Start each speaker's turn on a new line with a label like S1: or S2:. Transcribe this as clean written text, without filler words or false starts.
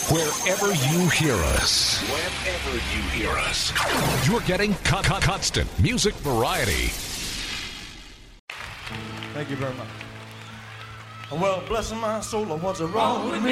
S1: Wherever you hear us. Wherever you hear us. You're getting constant music variety.
S2: Thank you very much. Well, bless my soul, what's wrong with me?